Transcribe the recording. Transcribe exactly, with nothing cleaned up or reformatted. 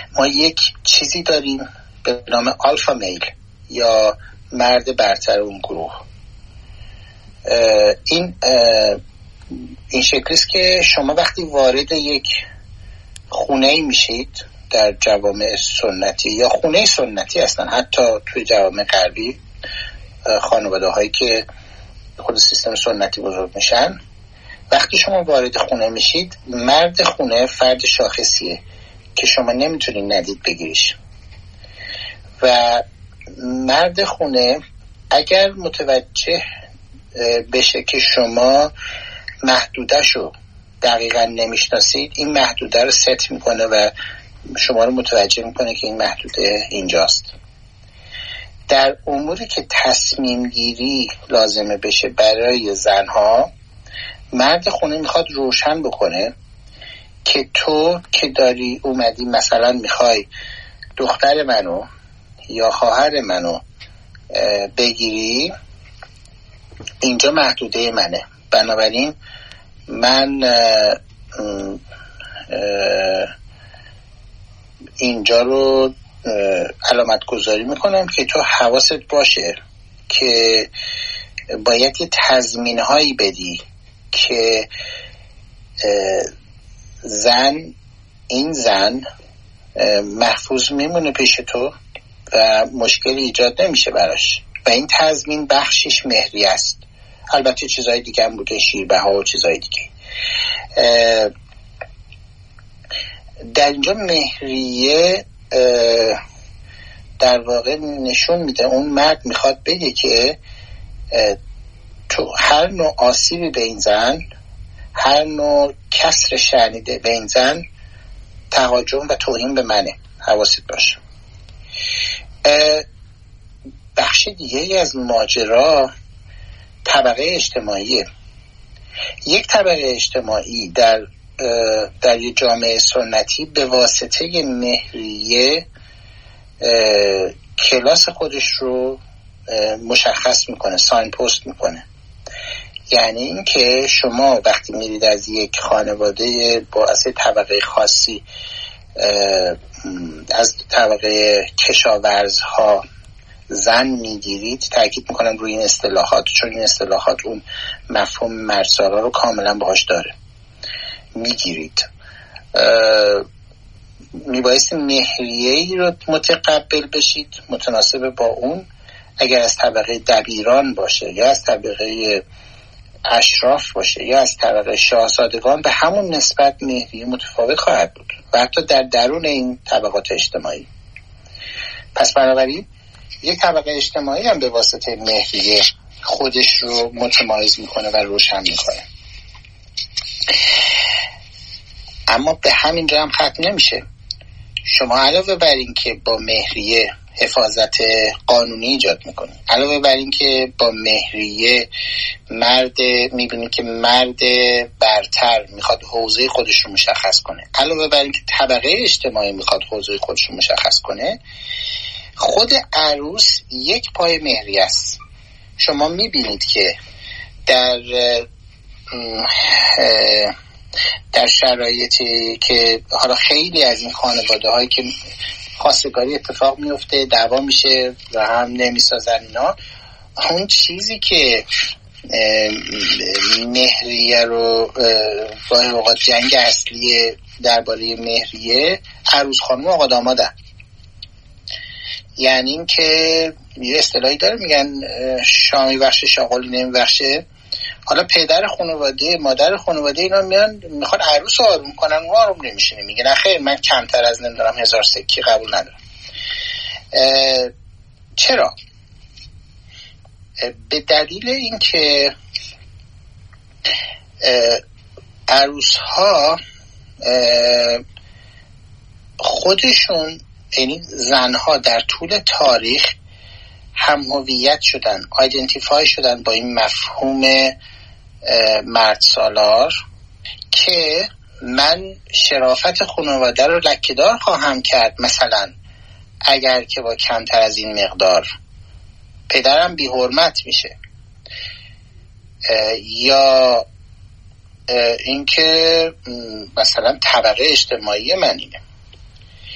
ما یک چیزی داریم به نام آلفا میل یا مرد برتر اون گروه. این این شکلی است که شما وقتی وارد یک خونه میشید در جوامع سنتی یا خونه سنتی هستن، حتی توی جوامع غربی خانواده هایی که خود سیستم سنتی بزرگ میشن، وقتی شما وارد خونه میشید مرد خونه فرد شاخصیه که شما نمیتونید ندید بگیریش و مرد خونه اگر متوجه بشه که شما محدوده‌شو دقیقاً نمیشناسید، این محدوده رو ست میکنه و شما رو متوجه میکنه که این محدوده اینجاست. در اموری که تصمیم گیری لازمه بشه برای زنها، مرد خونه میخواد روشن بکنه که تو که داری اومدی مثلا میخوای دختر منو یا خواهر منو بگیری، اینجا محدوده منه، بنابراین من اه اه اینجا رو علامت گذاری میکنم که تو حواست باشه که باید یه تضمین هایی بدی که زن این زن محفوظ میمونه پیش تو و مشکلی ایجاد نمیشه براش و این تضمین بخشش مهری است. البته چیزهای دیگه هم بوده، شیربه ها و چیزهای دیگه. در اینجا مهریه در واقع نشون میده اون مرد میخواد بگه که تو هر نوع آسیبی به این زن، هر نوع کسر شنیده به این زن تهاجم و توهین به منه، حواست باشه. بخش دیگه ای از ماجرا طبقه اجتماعیه. یک طبقه اجتماعی در در یک جامعه سنتی به واسطه مهریه کلاس خودش رو مشخص میکنه، ساین پست میکنه. یعنی این که شما وقتی میرید از یک خانواده با از طبقه خاصی، از طبقه کشاورزها زن میگیرید، تاکید میکنم روی این اصطلاحات چون این اصطلاحات اون مفهوم مرسارا رو کاملا باهاش داره، میگیرید، میبایستی مهریه‌ای رو متقبل بشید متناسب با اون. اگر از طبقه دبیران باشه یا از طبقه اشراف باشه یا از طبقه شاهزادگان، به همون نسبت مهریه متفاوت خواهد بود و حتی در درون این طبقات اجتماعی. پس بنابراین یک طبقه اجتماعی هم به واسطه مهریه خودش رو متمایز میکنه و روشن میکنه. اما به همین جا هم ختم نمیشه. شما علاوه بر این که با مهریه حفاظت قانونی ایجاد میکنه، علاوه بر این که با مهریه مرد میبینید که مرد برتر میخواد حوزه خودش رو مشخص کنه، علاوه بر این که طبقه اجتماعی میخواد حوزه خودش رو مشخص کنه، خود عروس یک پای مهریه است. شما میبینید که در در شرایطی که حالا خیلی از این خانواده هایی که خواستگاری اتفاق میفته، دعوا میشه و هم نمیسازن اینا، اون چیزی که مهریه رو گاهی اوقات جنگ اصلی درباره مهریه عروس خانم و آقا دامادن. یعنی این که یه اصطلاحی داره میگن شامی بخش شاغلی نمیبخشه. حالا پدر خانواده، مادر خانواده اینا میان میخوان عروس آروم کنن، اون آروم نمیشینه، میگه نه خیر من کمتر از نمیدونم هزار سکی قبول ندارم. چرا؟ به دلیل این که عروس ها خودشون، یعنی زنها در طول تاریخ هم هویت شدن، آیدنتیفای شدن با این مفهوم مرد سالار که من شرافت خانواده رو لکه‌دار خواهم کرد، مثلا اگر که با کمتر از این مقدار پدرم بی حرمت میشه، یا اینکه مثلا طبقه اجتماعی من اینه.